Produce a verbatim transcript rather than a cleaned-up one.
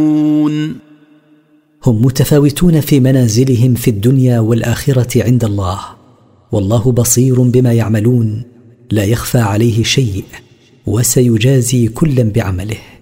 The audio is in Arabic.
هم متفاوتون في منازلهم في الدنيا والآخرة عند الله، والله بصير بما يعملون، لا يخفى عليه شيء، وسيجازي كلا بعمله.